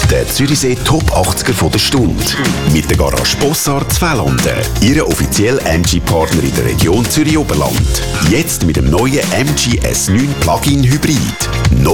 Der Zürichsee Top 80er von der Stunde. Mit der Garage Bossard Zwelanden. Ihre offizielle MG-Partner in der Region Zürich-Oberland. Jetzt mit dem neuen MG S9 Plug-in Hybrid.